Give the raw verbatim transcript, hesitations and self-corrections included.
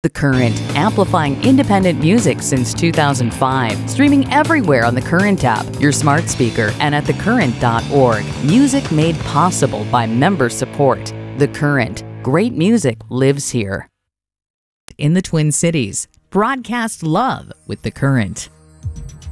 The Current, amplifying independent music since two thousand five. Streaming everywhere on The Current app, your smart speaker, and at the current dot org. Music made possible by member support. The Current. Great music lives here. In the Twin Cities, broadcast love with The Current.